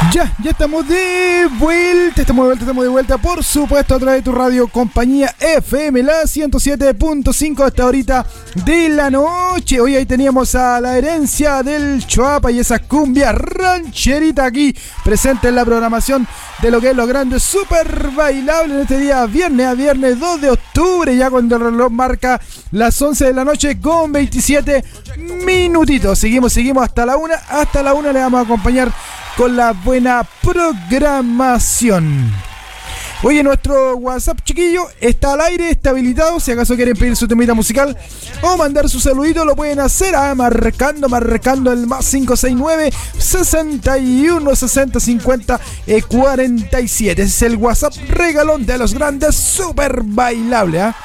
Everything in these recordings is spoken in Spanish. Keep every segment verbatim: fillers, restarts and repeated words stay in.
Ya, ya estamos de vuelta, estamos de vuelta, estamos de vuelta, por supuesto, a través de tu radio compañía F M, la ciento siete punto cinco, hasta ahorita de la noche. Hoy ahí teníamos a la herencia del Choapa y esa cumbia rancherita aquí presente en la programación de lo que es los grandes super bailables en este día, viernes a viernes dos de octubre, ya cuando el reloj marca las once de la noche con veintisiete minutitos. Seguimos, seguimos hasta la una, hasta la una le vamos a acompañar con la buena programación. Oye, nuestro WhatsApp, chiquillo, está al aire, está habilitado. Si acaso quieren pedir su temita musical o mandar su saludito, lo pueden hacer ah, marcando, marcando el más cinco seis nueve, sesenta y uno, sesenta, cincuenta, cuarenta y siete. Ese es el WhatsApp regalón de los grandes super bailables, ¿ah?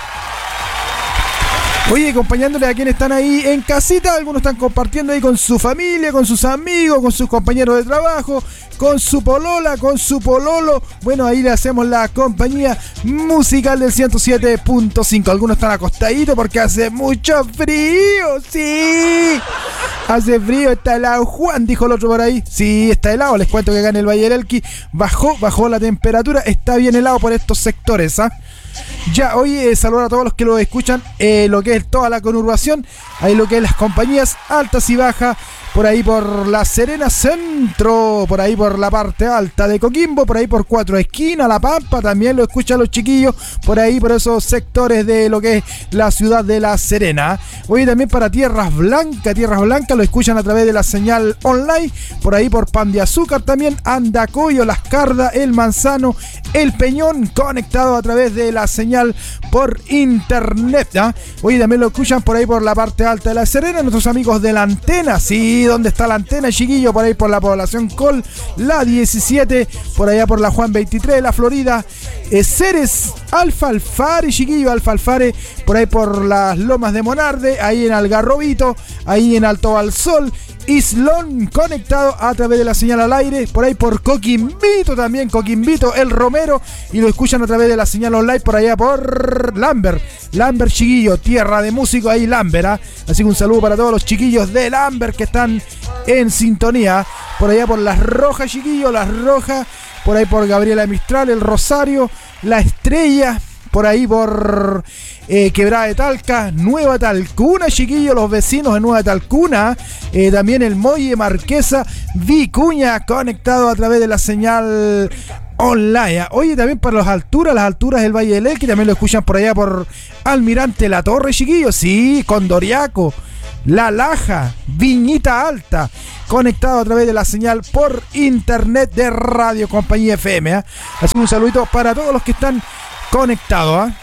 Oye, acompañándole a quienes están ahí en casita, algunos están compartiendo ahí con su familia, con sus amigos, con sus compañeros de trabajo, con su polola, con su pololo. Bueno, ahí le hacemos la compañía musical del ciento siete punto cinco. Algunos están acostaditos porque hace mucho frío, sí. Hace frío, está helado. Juan, dijo el otro por ahí. Sí, está helado. Les cuento que acá en el Valle del Elqui bajó, bajó la temperatura. Está bien helado por estos sectores, ¿ah? Ya, oye, saludar a todos los que lo escuchan, eh, lo que es toda la conurbación, ahí lo que es las compañías altas y bajas, por ahí por La Serena Centro, por ahí por la parte alta de Coquimbo, por ahí por Cuatro Esquinas, La Pampa, también lo escuchan los chiquillos, por ahí por esos sectores de lo que es la ciudad de La Serena. Oye, también para Tierras Blancas, Tierras Blancas lo escuchan a través de la señal online, por ahí por Pan de Azúcar también, Andacoyo, Las Cardas, El Manzano, El Peñón, conectado a través de la señal por internet, ¿ah? Oye, también lo escuchan por ahí por la parte alta de La Serena, nuestros amigos de la antena, sí. ¿Dónde está la antena, chiquillo? Por ahí por la población Col, la diecisiete, por allá por la Juan veintitrés, la Florida, eh, Ceres, Alfalfare, chiquillo, Alfalfare, por ahí por las Lomas de Monarde, ahí en Algarrobito, ahí en Alto Balsol, Islón, conectado a través de la señal al aire, por ahí por Coquimbito también, Coquimbito, El Romero, y lo escuchan a través de la señal online por allá por Lambert, Lambert, chiquillo, tierra de músicos ahí, Lambert, ¿ah? Así que un saludo para todos los chiquillos de Lambert que están en sintonía, por allá por Las Rojas, chiquillo, Las Rojas, por ahí por Gabriela Mistral, El Rosario, La Estrella, por ahí por eh, Quebrada de Talca, Nueva Talcuna, chiquillos, los vecinos de Nueva Talcuna, eh, también el Molle, Marquesa, Vicuña, conectado a través de la señal online. Oye, también para las alturas, las alturas del Valle del Elqui, también lo escuchan por allá por Almirante La Torre, chiquillos, sí, Condoriaco, La Laja, Viñita Alta, conectado a través de la señal por internet de Radio Compañía F M, ¿eh? Así que un saludito para todos los que están conectados, ¿eh?